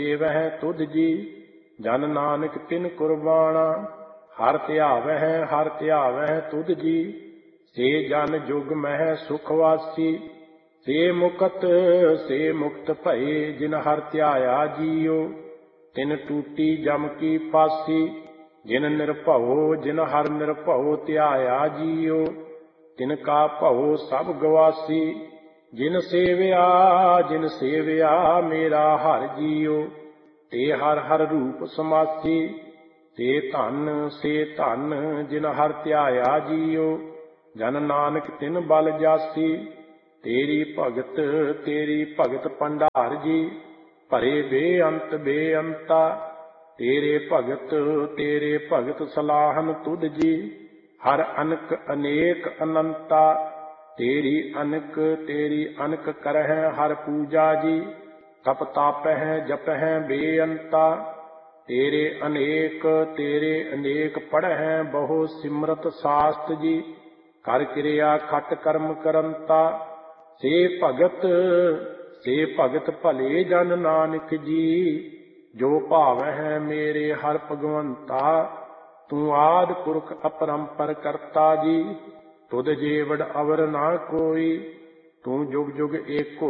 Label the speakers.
Speaker 1: ਵਹਿ ਤੁਧ ਜੀ। ਜਨ ਨਾਨਕ ਤਿਨ ਕੁਰਬਾਨਾ, ਹਰ ਧਿਆਵਹਿ ਤੁਧ ਜੀ। ਸੇ ਜਨ ਜੁਗ ਮਹਿ ਸੁਖ ਵਾਸੀ, ਸੇ ਮੁਕਤ ਭਏ ਜਿਨ ਹਰਿ ਧਿਆਇਆ ਜੀਉ। ਤਿਨ ਟੂਟੀ ਜਮ ਕੀ ਫਾਸੀ, ਜਿਨ ਹਰਿ ਨਿਰਭਉ ਧਿਆਇਆ ਜੀਉ। ਤਿਨ ਕਾ ਭਉ ਸਭ ਗਵਾਸੀ, ਜਿਨ ਸੇਵਿਆ ਮੇਰਾ ਹਰਿ ਜੀਉ। ਤੇ ਹਰਿ ਰੂਪ ਸਮਾਸੀ, ਸੇ ਧਨ ਜਿਨ ਹਰਿ ਧਿਆਇਆ ਜੀਉ। ਜਨ ਨਾਨਕ ਤਿਨ ਬਲ ਜਾਸੀ, ਤੇਰੀ ਭਗਤ ਭੰਡਾਰ ਜੀ। ਭਰੇ ਬੇਅੰਤਾ, ਤੇਰੇ ਭਗਤ ਸਲਾਹਨ ਤੁਧ ਜੀ। ਹਰ ਅਨਕ ਅਨੇਕ ਅਨੰਤਾ, ਤੇਰੀ ਅਨਕ ਕਰਹਿ ਹਰ ਪੂਜਾ ਜੀ। ਤਪ ਤਾਪਹਿ ਜਪਹਿ ਬੇਅੰਤਾ, ਤੇਰੇ ਅਨੇਕ ਪੜ੍ਹਹਿ ਬਹੁ ਸਿਮਰਤ ਸਾਸਤ ਜੀ। ਕਰ ਕਿਰਿਆ ਖਟ ਕਰਮ ਕਰੰਤਾ, ਸੇ ਭਗਤ ਭਲੇ ਜਨ ਨਾਨਕ ਜੀ। ਜੋ ਭਾਵਹਿ ਮੇਰੇ ਹਰਿ ਭਗਵੰਤਾ, ਤੂੰ ਆਦਿ ਪੁਰਖ ਅਪਰੰਪਰ ਕਰਤਾ ਜੀ। ਤੁਧ ਜੇਵੜ ਅਵਰ ਨਾ ਕੋਈ, ਤੂੰ ਜੁਗ ਜੁਗ ਏਕੋ